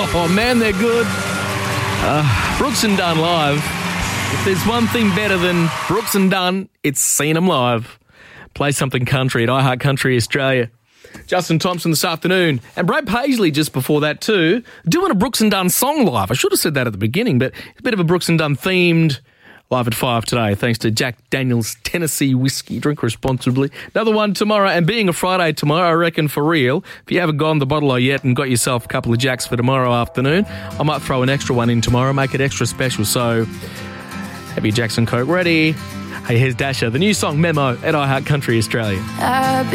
Oh, man, they're good. Brooks and Dunn live. If there's one thing better than Brooks and Dunn, it's seeing them live. Play something country at iHeart Country Australia. Justin Thompson this afternoon. And Brad Paisley just before that too, doing a Brooks and Dunn song live. I should have said that at the beginning, but it's a bit of a Brooks and Dunn themed live at 5 today, thanks to Jack Daniel's Tennessee Whiskey. Drink responsibly. Another one tomorrow, and being a Friday tomorrow, I reckon for real, if you haven't gone the bottle yet and got yourself a couple of Jacks for tomorrow afternoon, I might throw an extra one in tomorrow, make it extra special. So have your Jackson Coke ready. Hey, here's Dasher, the new song Memo at iHeart Country Australia.